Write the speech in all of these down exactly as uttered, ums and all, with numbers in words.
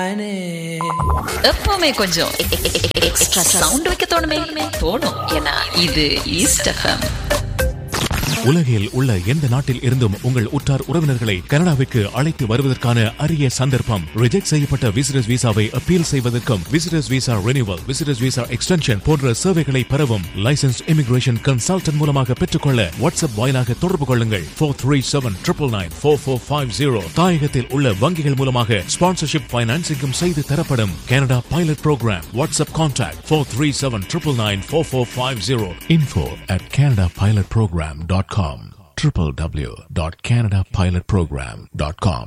தானே. எப்பவுமே கொஞ்சம் எக்ஸ்ட்ரா சவுண்ட் வைக்க தோணுமே தோணும். ஏன்னா இது ஈஸ்ட் எஃப்எம். உலகில் உள்ள எந்த நாட்டில் இருந்தும் உங்கள் உற்றார் உறவினர்களை கனடாவிற்கு அழைத்து வருவதற்கான அரிய சந்தர்ப்பம். ரிஜெக்ட் செய்யப்பட்ட விசிட்டர்ஸ் விசாவை அப்பீல் செய்வதற்கும், visitors visa renewal, visitors visa extension போன்ற சேவைகளை பெறவும் லைசன்ஸ் இமிகிரேஷன் கன்சல்டன்ட் மூலமாக பெற்றுக்கொள்ள வாட்ஸ்அப் வாயிலாக தொடர்பு கொள்ளுங்கள். Four three seven triple nine four four five zero. தாயகத்தில் உள்ள வங்கிகள் மூலமாக ஸ்பான்சர்ஷிப் பைனான்சிங்கும் செய்து தரப்படும். Canada pilot program. WhatsApp contact four three seven triple nine four four five zero. Info at Canada pilot program dot com. w w w dot canada pilot program dot com.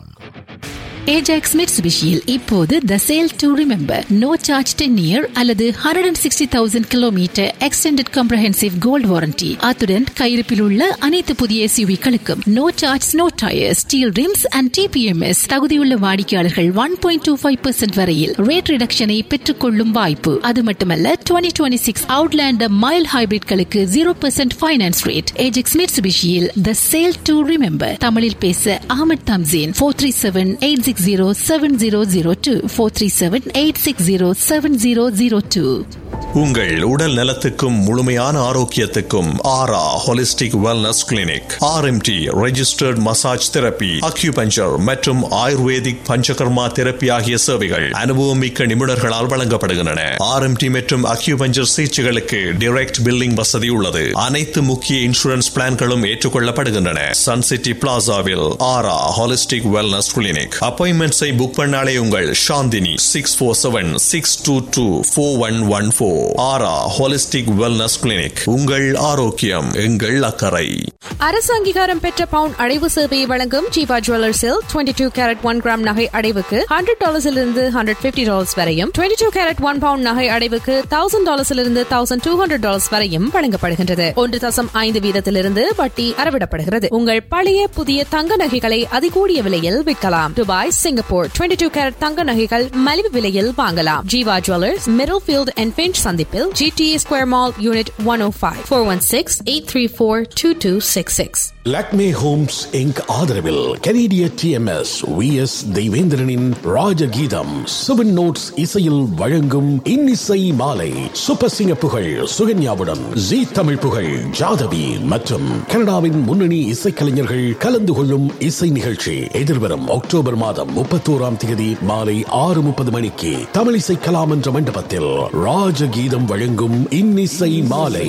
Ajax மிட்சுபிஷியில் இப்போது த sale to remember no charge ten year அல்லது hundred and sixty thousand kilometre extended comprehensive gold warranty. அத்துடன் கையிருப்பில் உள்ள அனைத்து புதிய எஸ்யூவிகளுக்கும் no charge no tyre steel rims and DBMS. தகுதியுள்ள வாடிக்கையாளர்கள் one point two five percent வரையில் ரேட் ரிடக்ஷனை பெற்றுக் கொள்ளும் வாய்ப்பு. அது மட்டுமல்ல twenty twenty six Outlander mile ஹைபிரிட்களுக்கு zero percent finance rate. Ajax மிட்சுபிஷியில் the sale to remember. தமிழில் பேச Ahmed Thamseen. Four three seven eight six zero seven zero zero two four three seven eight six zero seven zero zero two. உங்கள் உடல் நலத்துக்கும் முழுமையான ஆரோக்கியத்துக்கும் ஆரா holistic wellness clinic. RMT registered massage therapy, acupuncture மற்றும் ayurvedic Panchakarma therapy ஆகிய சேவைகள் அனுபவம் மிக்க நிபுணர்களால் வழங்கப்படுகின்றன. ஆர்எம்டி மற்றும் அக்யூபஞ்சர் சிகிச்சைகளுக்கு டைரக்ட் பில்லிங் வசதி உள்ளது. அனைத்து முக்கிய இன்சூரன்ஸ் பிளான்களும் ஏற்றுக்கொள்ளப்படுகின்றன. சன் சிட்டி பிளாசாவில் ஆரா ஹோலிஸ்டிக் வெல்னஸ் கிளினிக். அப்பாயின்மெண்ட்ஸை புக் பண்ணாலே உங்கள் Chandni six four seven six two two four one one four. ஆரா ஹோலிஸ்டிக் வெல்னஸ் கிளினிக். உங்கள் ஆரோக்கியம் எங்கள் அக்கறை. அரசு அங்கீகாரம் பெற்ற பவுன் அடைவு சேவையை வழங்கும் Jeeva ஜுவல்லர்ஸில் twenty two carat one gram நகை அடைவுக்கு ஹண்ட்ரட் டாலர்ஸிலிருந்து ஹண்ட்ரட் பிப்டி டாலர்ஸ் வரையும், twenty two carat one bound நகை அடைவுக்கு thousand டாலர்ஸிலிருந்து thousand two hundred dollars வரையும் வழங்கப்படுகின்றது. ஒன்று தசம் ஐந்து வீதத்திலிருந்து வட்டி அறவிடப்படுகிறது. உங்கள் பழைய புதிய தங்க நகைகளை அதிகூடிய விலையில் விற்கலாம். Dubai, Singapore twenty two carat தங்க நகைகள் மலிவு விலையில் வாங்கலாம். Jeeva jewellers, middle field and pinch சந்திப்பில், GTA square mall, unit one ஓ five. Four one six eight three four two two six six. Lakme Holmes Inc ஆதரவில் கனேடிய TMS V S தெய்வேந்திரனின் ராஜகீதம் seven notes இசையில் வழங்கும் இன்னிசை மாலை. சூப்பர் சிங்க புகழ் சுகன்யாவுடன் ஜி தமிழ் புகழ் ஜாதவி மற்றும் கனடாவின் முன்னணி இசைக்கலைஞர்கள் கலந்து கொள்ளும் இசை நிகழ்ச்சி எதிர்வரும் அக்டோபர் மாதம் முப்பத்தோராம் தேதி மாலை ஆறு முப்பது மணிக்கு தமிழிசை கலாமன்ற மண்டபத்தில் ராஜகீதம் வழங்கும் இன்னிசை மாலை.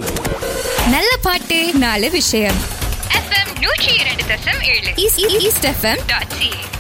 நல்ல பாட்டு நாலு விஷயம். எஃப்எம் நூற்றி இரண்டு தசம் ஏழு ஈஸ்ட் எஃப்எம் டாட் சி.